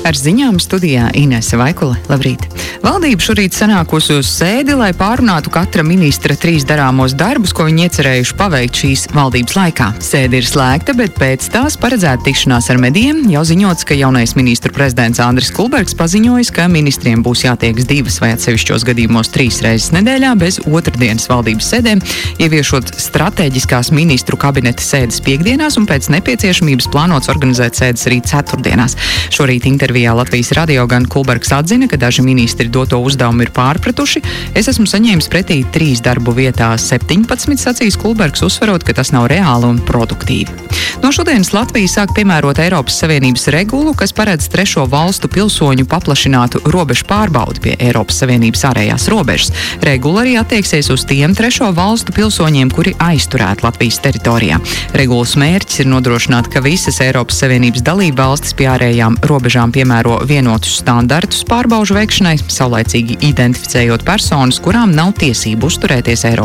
Ar ziņām studijā Inese Vaikule. Labrīt! Valdība šorīt sanākusi uz sēdi, lai pārunātu katra ministra 3 darāmos darbus, ko viņi iecerējuši paveikt šīs valdības laikā. Sēde ir slēgta, bet pēc tās paredzēta tikšanās ar medijiem. Jau ziņots, ka jaunais ministru prezidents Andris Kulbergs paziņojis, ka ministriem būs jātiekas 2 vai atsevišķos gadījumos 3 reizes nedēļā bez otrdienas valdības sēdēm, ieviešot stratēģiskās ministru kabineta sēdes piekdienās un pēc nepieciešamības plānots organizēt sēdes arī ceturtdienās. Šorīt intervijā Latvijas radio gan Kulbergs atzina, ka daži ministri doto uzdevumu ir pārpratuši. Es esmu saņēmis pretī 3 darbu vietās 17, sacīs Kulbergs, uzsverot, ka tas nav reāli un produktīvi. No šodienas Latvija sāk piemērot Eiropas Savienības regulu, kas paredz 3. valstu pilsoņu paplašinātu robežu pārbaudi pie Eiropas Savienības ārējās robežas. Regula arī attieksies uz tiem 3. valstu pilsoņiem, kuri aizturēti Latvijas teritorijā. Regulas mērķis ir nodrošināt, ka visas Eiropas Savienības dalība valstis pie ārējām robežām piemēro vienotus standartus pārbaužu veikšanai, saulaicīgi identificējot personas, kurām nav tiesību uzturēties Eiropas